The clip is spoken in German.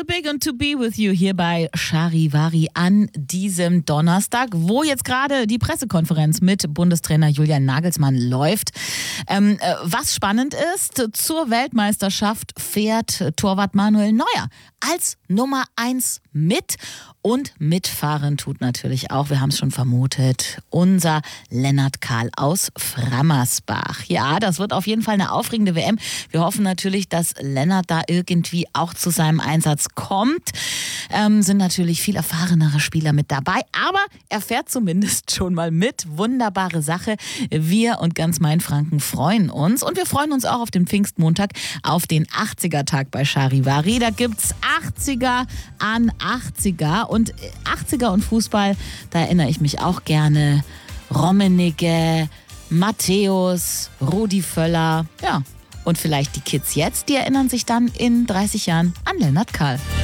too big and to be with you hier bei Charivari an diesem Donnerstag, wo jetzt gerade die Pressekonferenz mit Bundestrainer Julian Nagelsmann läuft. Was spannend ist, zur Weltmeisterschaft fährt Torwart Manuel Neuer als Nummer 1 mit. Und mitfahren tut natürlich auch, wir haben es schon vermutet, unser Lennart Kahl aus Frammersbach. Ja, das wird auf jeden Fall eine aufregende WM. Wir hoffen natürlich, dass Lennart da irgendwie auch zu seinem Einsatz kommt. Sind natürlich viel erfahrenere Spieler mit dabei, aber er fährt zumindest schon mal mit. Wunderbare Sache. Wir und ganz Mainfranken freuen uns. Und wir freuen uns auch auf den Pfingstmontag, auf den 80er-Tag bei Charivari. Da gibt's 80er an 80er. Und 80er und Fußball, da erinnere ich mich auch gerne. Rummenigge, Matthäus, Rudi Völler. Ja, und vielleicht die Kids jetzt, die erinnern sich dann in 30 Jahren an Lennart Kahl.